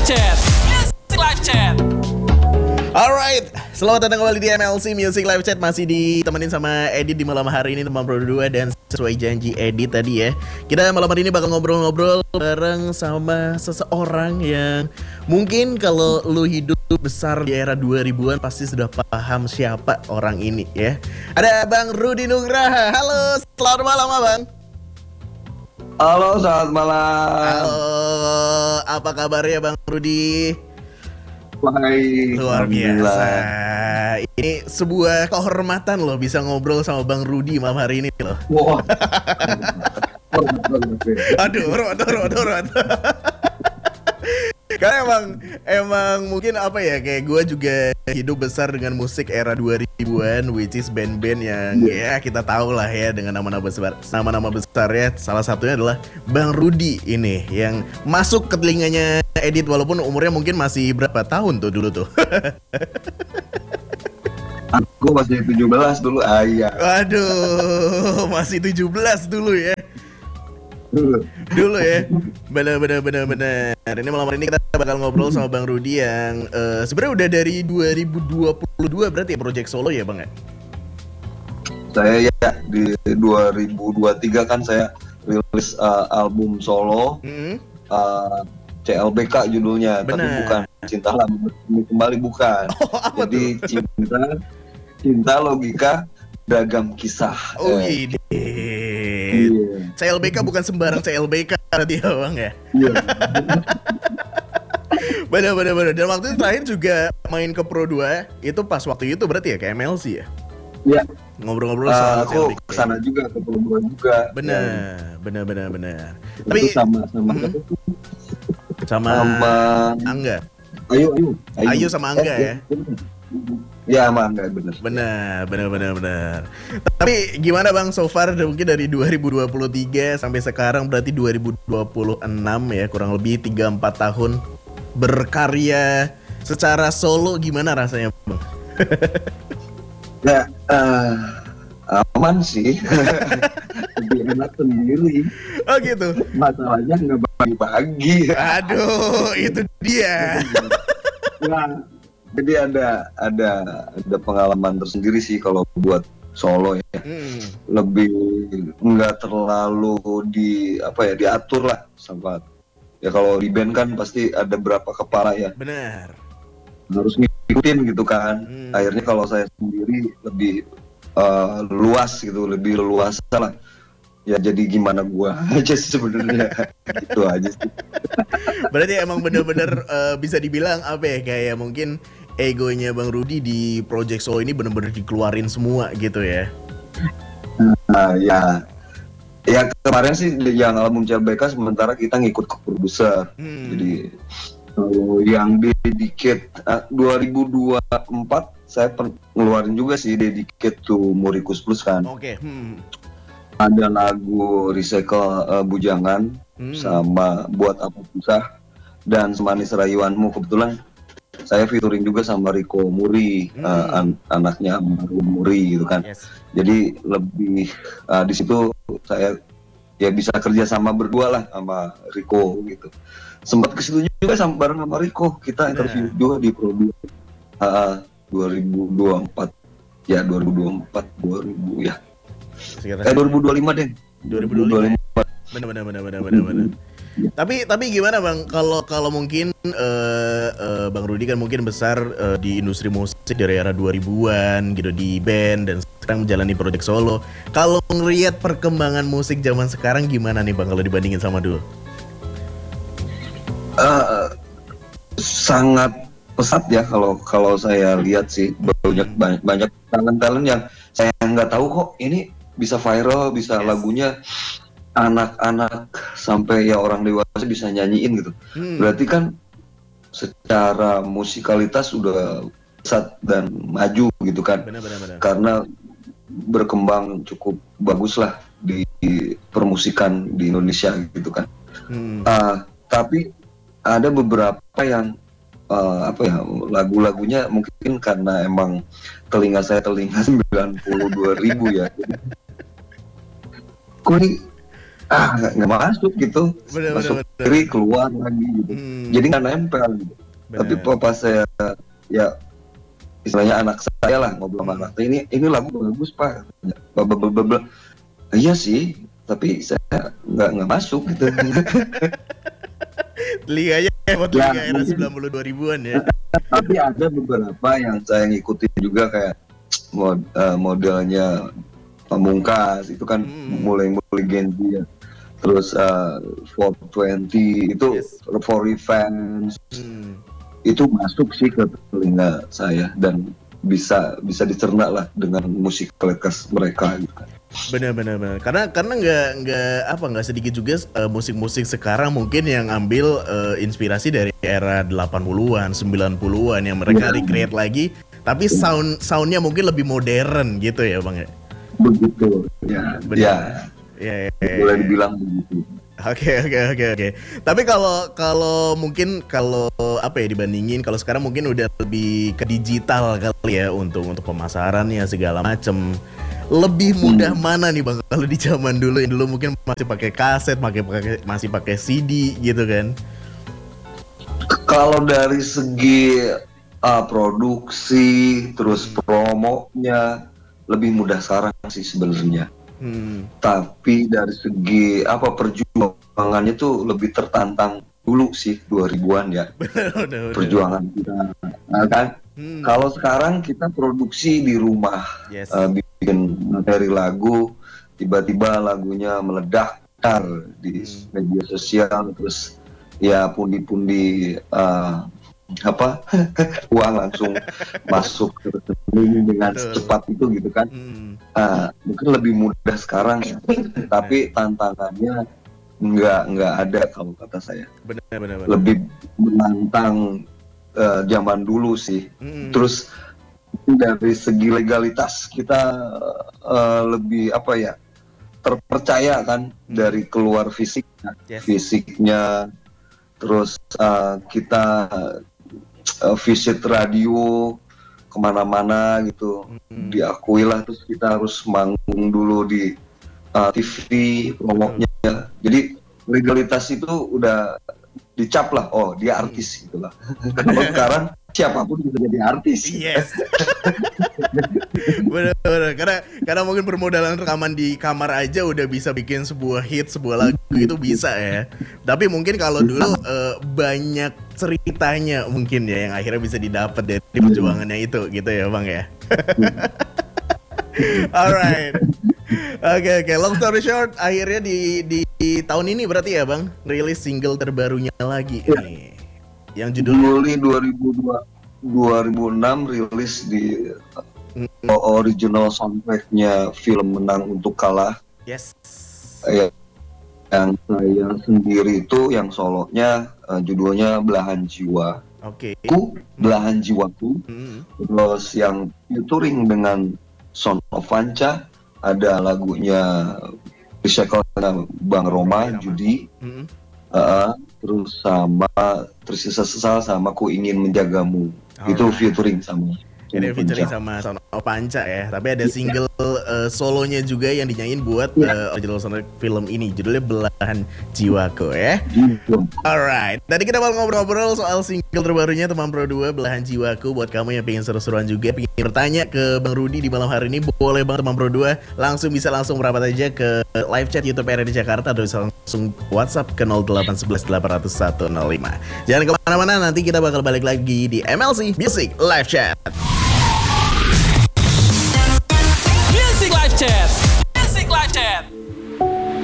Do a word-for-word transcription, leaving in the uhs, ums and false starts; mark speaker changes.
Speaker 1: Chat. Music Live Chat.
Speaker 2: Alright, selamat datang kembali di M L C Music Live Chat. Masih ditemenin sama Edit di malam hari ini, teman Pro dua. Dan sesuai janji Edit tadi ya, kita malam hari ini bakal ngobrol-ngobrol bareng sama seseorang yang mungkin kalau lu hidup besar di era dua ribuan pasti sudah paham siapa orang ini ya. Ada Bang Rudy Nugraha. Halo, selamat malam Abang.
Speaker 3: Halo, selamat malam.
Speaker 2: Halo, apa kabarnya Bang Rudy?
Speaker 3: Baik,
Speaker 2: Luar biasa. Ini sebuah kehormatan loh bisa ngobrol sama Bang Rudy malam hari ini loh.
Speaker 3: Wah.
Speaker 2: Aduh, rot, rot, rot. Karena emang emang mungkin apa ya, kayak gue juga hidup besar dengan musik era dua ribuan, which is band-band yang ya kita tahu lah ya dengan nama-nama besar, nama-nama besarnya. Salah satunya adalah Bang Rudy ini yang masuk ke telinganya Edit walaupun umurnya mungkin masih berapa tahun tuh dulu tuh.
Speaker 3: Aku masih tujuh belas dulu, ayah.
Speaker 2: Waduh, masih tujuh belas dulu ya. Dulu ya, bener bener bener bener. Ini malam hari ini kita bakal ngobrol sama Bang Rudy yang uh, sebenarnya udah dari dua ribu dua puluh dua berarti ya project solo ya Bang ya?
Speaker 3: Saya ya di dua ribu dua puluh tiga kan saya rilis uh, album solo,
Speaker 2: Mm-hmm.
Speaker 3: uh, C L B K judulnya,
Speaker 2: Bener.
Speaker 3: tapi bukan Cinta Lama Kembali, bukan.
Speaker 2: Oh, apa
Speaker 3: Jadi
Speaker 2: tuh?
Speaker 3: cinta, cinta logika, beragam kisah.
Speaker 2: Oh
Speaker 3: Eh,
Speaker 2: ide.
Speaker 3: Iya.
Speaker 2: C L B K bukan sembarang C L B K berarti ya Bang ya?
Speaker 3: Iya.
Speaker 2: Bener bener bener. Dan waktu itu terakhir juga main ke Pro dua itu pas waktu itu berarti ya ke M L C ya?
Speaker 3: Iya.
Speaker 2: Ngobrol-ngobrol
Speaker 3: Uh,
Speaker 2: soal C L
Speaker 3: aku
Speaker 2: B K.
Speaker 3: kesana juga ke Pelabuhan juga.
Speaker 2: Bener,
Speaker 3: Ya.
Speaker 2: bener bener bener.
Speaker 3: Itu
Speaker 2: Tapi
Speaker 3: sama sama
Speaker 2: Mhm. sama,
Speaker 3: sama
Speaker 2: Angga.
Speaker 3: Ayu, Ayu,
Speaker 2: Ayu sama Angga ya?
Speaker 3: Ya, sama Angga, bener.
Speaker 2: Benar, benar, benar, benar. Tapi gimana Bang so far mungkin dari dua ribu dua puluh tiga sampai sekarang berarti dua ribu dua puluh enam ya, kurang lebih tiga sampai empat tahun berkarya secara solo, gimana rasanya Bang?
Speaker 3: Ya, uh, aman sih. Lebih enak sendiri.
Speaker 2: Oh gitu.
Speaker 3: Masalahnya nggak bagi-bagi.
Speaker 2: Aduh, itu dia.
Speaker 3: Nah, jadi ada ada ada pengalaman tersendiri sih kalau buat solo ya.
Speaker 2: Hmm,
Speaker 3: Lebih nggak terlalu di apa ya diatur lah sama. Ya kalau di band kan pasti ada berapa kepala ya.
Speaker 2: benar.
Speaker 3: Harus ngikutin gitu kan.
Speaker 2: Hmm.
Speaker 3: Akhirnya kalau saya sendiri lebih uh, luas gitu, lebih leluasa lah. Ya jadi gimana gua aja sih sebenarnya. Itu aja sih.
Speaker 2: Berarti emang bener-bener eh, bisa dibilang apa ya, kayak mungkin egonya Bang Rudy di project solo ini bener-bener dikeluarin semua gitu ya.
Speaker 3: Nah, ya ya kemarin sih yang album C L B K sementara kita ngikut ke produser.
Speaker 2: Hmm.
Speaker 3: Jadi kalau yang dedicate uh, dua ribu dua puluh empat saya pen- ngeluarin juga sih dedicate to Murikus Plus kan.
Speaker 2: Oke. Hmm.
Speaker 3: Ada lagu Recycle uh, Bujangan
Speaker 2: Hmm.
Speaker 3: sama Buat Apa Susah dan Semanis Rayuanmu. Kebetulan saya featuring juga sama Rico Muri,
Speaker 2: Hmm.
Speaker 3: uh, an- anaknya Almarhum Muri gitu kan.
Speaker 2: Yes.
Speaker 3: Jadi lebih uh, di situ saya ya bisa kerja sama berdua lah sama Rico gitu. Sempat ke situ juga sama bareng sama Rico, kita interview
Speaker 2: Nah.
Speaker 3: juga di Pro dua uh, dua ribu dua puluh empat ya dua ribu dua puluh empat dua ribu ya
Speaker 2: Sekitar
Speaker 3: eh dua ribu dua puluh lima deh
Speaker 2: dua ribu dua puluh lima. Bener bener bener bener bener bener. Tapi tapi gimana Bang, kalau kalau mungkin eh, eh, Bang Rudy kan mungkin besar eh, di industri musik dari era dua ribuan gitu di band dan sekarang menjalani project solo. Kalau ngelihat perkembangan musik zaman sekarang gimana nih Bang kalau dibandingin sama dulu?
Speaker 3: Uh, sangat pesat ya kalau kalau saya lihat sih banyak banyak, banyak talent-talent yang saya nggak tahu kok ini bisa viral, bisa
Speaker 2: Yes.
Speaker 3: lagunya anak-anak sampai ya orang dewasa bisa nyanyiin gitu.
Speaker 2: Hmm.
Speaker 3: Berarti kan secara musikalitas udah pesat dan maju gitu kan.
Speaker 2: Bener bener bener.
Speaker 3: Karena berkembang cukup bagus lah di, di permusikan di Indonesia gitu kan.
Speaker 2: Hmm.
Speaker 3: Uh, tapi ada beberapa yang uh, apa ya lagu-lagunya mungkin karena emang telinga saya telinga sembilan puluh dua ribu ya. Kok ini ah nggak nggak masuk gitu,
Speaker 2: Bener,
Speaker 3: masuk
Speaker 2: bener, bener.
Speaker 3: kiri keluar lagi gitu,
Speaker 2: Hmm.
Speaker 3: jadi nggak nempel gitu.
Speaker 2: Bener.
Speaker 3: Tapi pa- pas saya ya istilahnya anak saya lah ngobrol sama
Speaker 2: Hmm.
Speaker 3: anak saya, ini ini lagu bagus pak, Bla, bla, bla, bla, bla. Iya sih, tapi saya nggak nggak masuk gitu.
Speaker 2: Telinganya emang
Speaker 3: Ya,
Speaker 2: telinga era
Speaker 3: mungkin.
Speaker 2: sembilan puluh dua ribuan ya.
Speaker 3: Tapi ada beberapa yang saya ngikutin juga kayak mod, eh, modelnya Pamungkas itu kan
Speaker 2: Hmm.
Speaker 3: mulai mulai Gen Z ya. Terus uh, four twenty itu
Speaker 2: Yes.
Speaker 3: For Revenge
Speaker 2: Hmm.
Speaker 3: itu masuk sih ke telinga saya dan bisa bisa dicerna lah dengan musik lekas mereka gitu kan.
Speaker 2: Benar benar benar. Karena karena nggak nggak apa nggak sedikit juga eh, musik-musik sekarang mungkin yang ambil eh, inspirasi dari era delapan puluhan, sembilan puluhan yang mereka
Speaker 3: Iya.
Speaker 2: recreate lagi, tapi sound soundnya mungkin lebih modern gitu ya bang ya.
Speaker 3: Begitu ya.
Speaker 2: Benar.
Speaker 3: Ya,
Speaker 2: Ya, ya, ya,
Speaker 3: boleh
Speaker 2: ya.
Speaker 3: dibilang begitu.
Speaker 2: Oke oke oke oke. Tapi kalau kalau mungkin kalau apa ya dibandingin kalau sekarang mungkin udah lebih ke digital kali ya untuk untuk pemasarannya segala macem. Lebih mudah mana nih bang kalau di zaman dulu yang dulu mungkin masih pakai kaset, pakai pakai masih pakai C D gitu kan?
Speaker 3: Kalau dari segi uh, produksi terus promonya lebih mudah sekarang sih sebenarnya.
Speaker 2: Hmm.
Speaker 3: Tapi dari segi apa perjuangannya tuh lebih tertantang dulu sih dua ribuan ya.
Speaker 2: Bener, bener, bener.
Speaker 3: Perjuangan kita. Nah, kan
Speaker 2: Hmm.
Speaker 3: kalau sekarang kita produksi di rumah,
Speaker 2: Yes.
Speaker 3: uh, bikin materi lagu, tiba-tiba lagunya meledak dar di
Speaker 2: Hmm.
Speaker 3: media sosial, terus ya pundi-pundi uh, apa uang langsung masuk ke rekening dengan
Speaker 2: Betul.
Speaker 3: secepat itu gitu kan.
Speaker 2: Hmm.
Speaker 3: Ah, mungkin lebih mudah sekarang ya, tapi tantangannya nggak nggak ada kalau kata saya.
Speaker 2: Bener bener bener.
Speaker 3: Lebih menantang eh, zaman dulu sih.
Speaker 2: Hmm.
Speaker 3: Terus dari segi legalitas kita eh, lebih apa ya terpercaya kan dari keluar fisiknya,
Speaker 2: Yes.
Speaker 3: fisiknya. Terus eh, kita eh, visit radio kemana-mana gitu,
Speaker 2: Hmm.
Speaker 3: diakui lah, terus kita harus manggung dulu di uh, T V promonya, jadi legalitas itu udah dicap lah, oh dia artis gitu lah. Kalau sekarang siapapun bisa jadi artis.
Speaker 2: Yes. Bener, bener. Karena karena mungkin permodalan rekaman di kamar aja udah bisa bikin sebuah hit, sebuah lagu itu bisa ya. Tapi mungkin kalau dulu eh, banyak ceritanya mungkin ya yang akhirnya bisa didapat dari perjuangannya itu gitu ya bang ya. Alright. Oke oke. Long story short, akhirnya di, di di tahun ini berarti ya bang rilis single terbarunya lagi nih. Yang judulnya
Speaker 3: Juli dua ribu dua dua ribu enam rilis di
Speaker 2: Mm,
Speaker 3: original soundtracknya film Menang Untuk Kalah.
Speaker 2: yes.
Speaker 3: Ya, yang saya sendiri itu yang solonya eh, judulnya Belahan Jiwa.
Speaker 2: Oke.
Speaker 3: Ku Belahan Jiwaku.
Speaker 2: Mm,
Speaker 3: Terus yang featuring dengan Son of Vanca ada lagunya Recycle Bang Roma,
Speaker 2: Roma.
Speaker 3: Judi.
Speaker 2: mm.
Speaker 3: Uh, terus sama Tersisa Sesal sama Ku Ingin Menjagamu. Itu
Speaker 2: Alright.
Speaker 3: featuring sama
Speaker 2: Ini
Speaker 3: Son of
Speaker 2: featuring
Speaker 3: Vanca.
Speaker 2: sama Son of Panca ya. Tapi ada single eh, solonya juga yang dinyanyiin buat
Speaker 3: Iya.
Speaker 2: eh, original soundtrack film ini. Judulnya Belahan Jiwaku ya.
Speaker 3: Gitu.
Speaker 2: Alright, tadi kita mau ngobrol-ngobrol soal single terbarunya Teman Pro dua Belahan Jiwaku. Buat kamu yang pengen seru-seruan juga, pengen bertanya ke Bang Rudy di malam hari ini, boleh banget Teman Pro dua langsung bisa langsung merapat aja ke live chat YouTube R R D Jakarta atau bisa langsung WhatsApp ke nol delapan satu satu delapan nol satu nol lima. Jangan kemana-mana, nanti kita bakal balik lagi di M L C Music Live Chat.